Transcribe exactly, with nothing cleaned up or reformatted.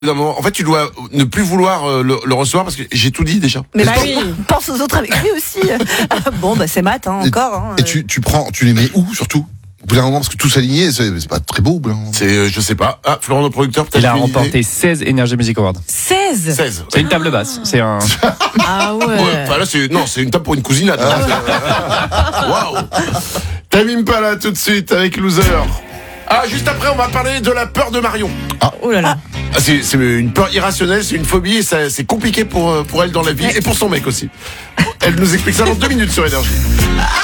D'un moment, en fait, tu dois ne plus vouloir euh, le, le recevoir parce que j'ai tout dit déjà. Mais bah oui, pense aux autres avec lui aussi. Bon, bah c'est maths, hein, encore. Hein. Et tu, tu prends, tu les mets où surtout? Au bout d'un moment, parce que tous alignés, c'est, c'est pas très beau. C'est, euh, je sais pas. Ah, Florent, le producteur, peut-être. Il a une remporté idée. seize Energy Music Awards. seize seize. C'est une table basse. C'est un. Ah ouais. Ouais, enfin là, c'est, non, c'est une table pour une cousinade. Waouh. Tamim pas là tout de suite avec Loser. Ah, juste après, on va parler de la peur de Marion. Oh là là. Ah, c'est, c'est une peur irrationnelle, c'est une phobie et ça, c'est compliqué pour, pour elle dans la vie et pour son mec aussi. Elle nous explique ça dans deux minutes sur Énergie.